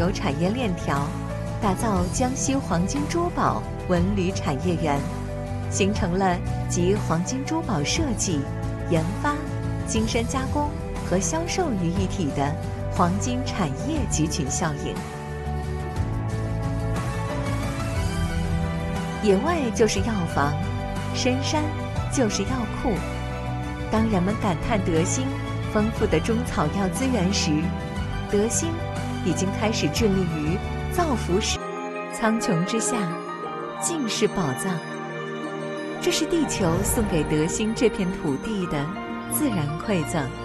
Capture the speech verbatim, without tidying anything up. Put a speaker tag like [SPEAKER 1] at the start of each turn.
[SPEAKER 1] 油产业链条，打造江西黄金珠宝文旅产业园，形成了集黄金珠宝设计、研发、精深加工和销售于一体的黄金产业集群效应。野外就是药房，深山就是药库。当人们感叹德兴丰富的中草药资源时，德兴已经开始致力于造福世。苍穹之下，尽是宝藏。这是地球送给德兴这片土地的自然馈赠。